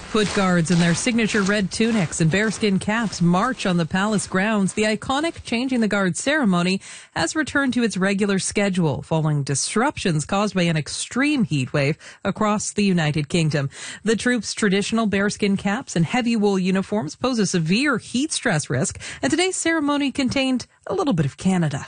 Foot Guards in their signature red tunics and bearskin caps march on the palace grounds. The iconic Changing the Guard ceremony has returned to its regular schedule following disruptions caused by an extreme heat wave across the United Kingdom. The troops' traditional bearskin caps and heavy wool uniforms pose a severe heat stress risk, and today's ceremony contained a little bit of Canada.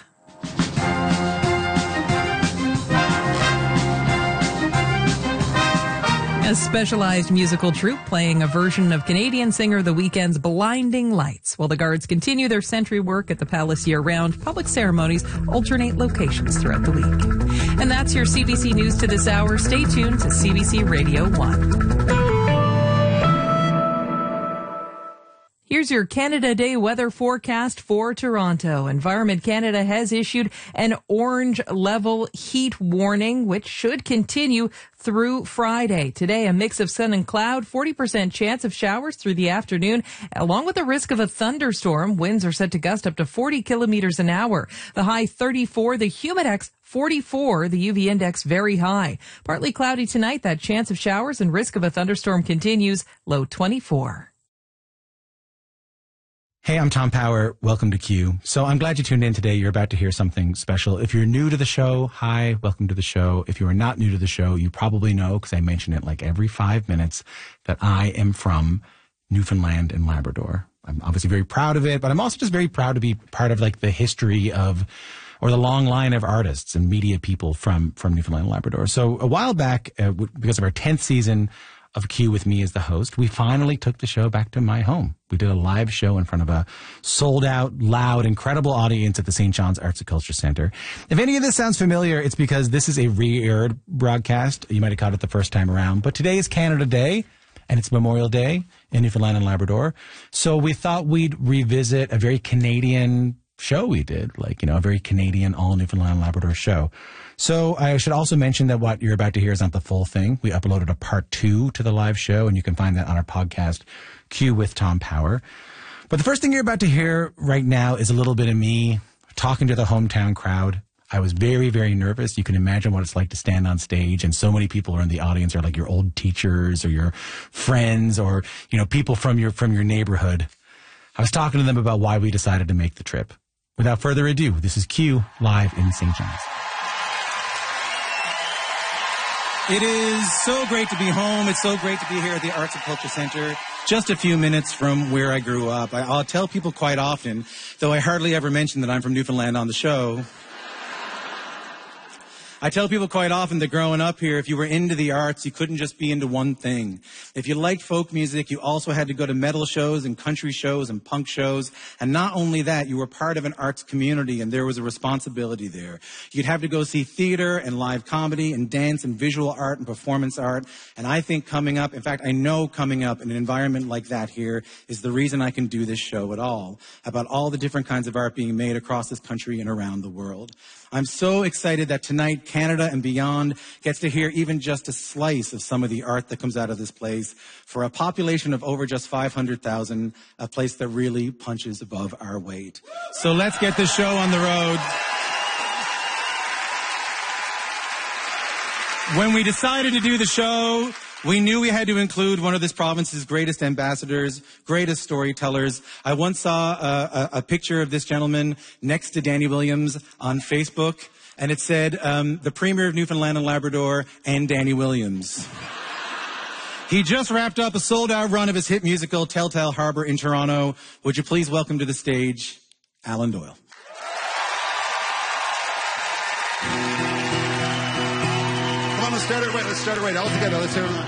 A specialized musical troupe playing a version of Canadian singer The Weeknd's Blinding Lights. While the Guards continue their sentry work at the palace year-round, public ceremonies alternate locations throughout the week. And that's your CBC News to this hour. Stay tuned to CBC Radio 1. Here's your Canada Day weather forecast for Toronto. Environment Canada has issued an orange level heat warning, which should continue through Friday. Today, a mix of sun and cloud, 40% chance of showers through the afternoon, along with the risk of a thunderstorm. Winds are set to gust up to 40 kilometers an hour. The high 34, the humidex 44, the UV index very high. Partly cloudy tonight. That chance of showers and risk of a thunderstorm continues. Low 24. Hey, I'm Tom Power. Welcome to Q. So I'm glad you tuned in today. You're about to hear something special. If you're new to the show, hi, welcome to the show. If you are not new to the show, you probably know, because I mention it like every 5 minutes, that I am from Newfoundland and Labrador. I'm obviously very proud of it, but I'm also just very proud to be part of like the history of, or the long line of artists and media people from Newfoundland and Labrador. So a while back, because of our 10th season of Q with me as the host, we finally took the show back to my home. We did a live show in front of a sold-out, loud, incredible audience at the St. John's Arts and Culture Centre. If any of this sounds familiar, it's because this is a re-aired broadcast. You might have caught it the first time around. But today is Canada Day, and it's Memorial Day in Newfoundland and Labrador. So we thought we'd revisit a very Canadian show we did, like, you know, a very Canadian, all Newfoundland and Labrador show. So I should also mention that what you're about to hear is not the full thing. We uploaded a part 2 to the live show, and you can find that on our podcast, Q with Tom Power. But the first thing you're about to hear right now is a little bit of me talking to the hometown crowd. I was very, very nervous. You can imagine what it's like to stand on stage, and so many people are in the audience are like your old teachers or your friends or, you know, people from your neighborhood. I was talking to them about why we decided to make the trip. Without further ado, this is Q live in St. John's. It is so great to be home. It's so great to be here at the Arts and Culture Centre, just a few minutes from where I grew up. I'll tell people quite often, though I hardly ever mention that I'm from Newfoundland on the show, I tell people quite often that growing up here, if you were into the arts, you couldn't just be into one thing. If you liked folk music, you also had to go to metal shows and country shows and punk shows. And not only that, you were part of an arts community, and there was a responsibility there. You'd have to go see theater and live comedy and dance and visual art and performance art. And I think coming up, in fact, I know coming up in an environment like that here is the reason I can do this show at all, about all the different kinds of art being made across this country and around the world. I'm so excited that tonight Canada and beyond gets to hear even just a slice of some of the art that comes out of this place for a population of over just 500,000, a place that really punches above our weight. So let's get this show on the road. When we decided to do the show, we knew we had to include one of this province's greatest ambassadors, greatest storytellers. I once saw a picture of this gentleman next to Danny Williams on Facebook, and it said, the Premier of Newfoundland and Labrador and Danny Williams. He just wrapped up a sold-out run of his hit musical, Telltale Harbour in Toronto. Would you please welcome to the stage, Alan Doyle. Let's start it right. All together. Let's start it right.